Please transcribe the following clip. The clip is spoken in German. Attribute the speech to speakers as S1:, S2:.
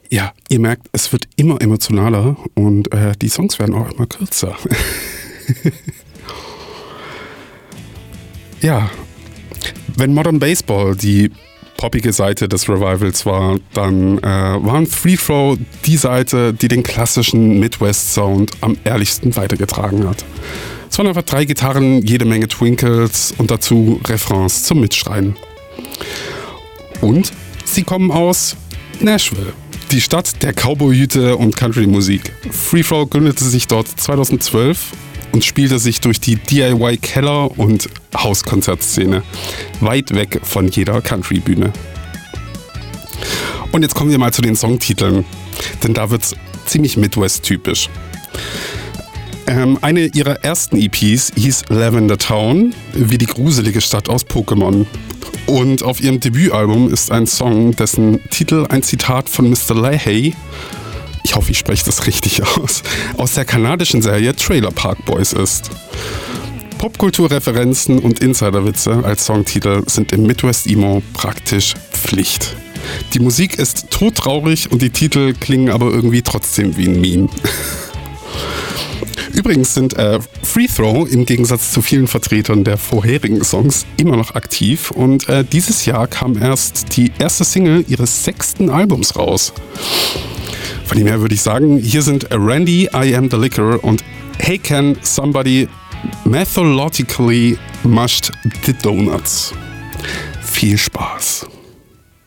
S1: Ja, ihr merkt, es wird immer emotionaler und die Songs werden auch immer kürzer. Ja, wenn Modern Baseball die poppige Seite des Revivals war, dann waren Free Throw die Seite, die den klassischen Midwest-Sound am ehrlichsten weitergetragen hat. Es waren einfach 3 Gitarren, jede Menge Twinkles und dazu Refrains zum Mitschreien. Und sie kommen aus Nashville, die Stadt der Cowboyhüte und Country-Musik. Free Throw gründete sich dort 2012 und spielte sich durch die DIY-Keller- und Hauskonzertszene, weit weg von jeder Country-Bühne. Und jetzt kommen wir mal zu den Songtiteln, denn da wird's ziemlich Midwest-typisch. Eine ihrer ersten EPs hieß Lavender Town, wie die gruselige Stadt aus Pokémon. Und auf ihrem Debütalbum ist ein Song, dessen Titel ein Zitat von Mr. Lahey, ich hoffe, ich spreche das richtig aus der kanadischen Serie Trailer Park Boys ist. Popkulturreferenzen und Insiderwitze als Songtitel sind im Midwest Emo praktisch Pflicht. Die Musik ist todtraurig und die Titel klingen aber irgendwie trotzdem wie ein Meme. Übrigens sind Free Throw im Gegensatz zu vielen Vertretern der vorherigen Songs immer noch aktiv und dieses Jahr kam erst die erste Single ihres 6. Albums raus. Von dem her würde ich sagen, hier sind Randy, I Am The Liquor und Hey Can Somebody Methodologically Mushed the Donuts. Viel Spaß!